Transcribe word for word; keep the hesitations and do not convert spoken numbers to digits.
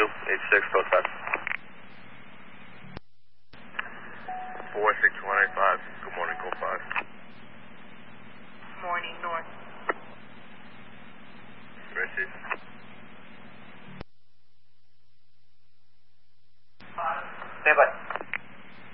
two, eight six, code five. four six one eight five, good morning, code five. Morning, north. Receive. Stand by.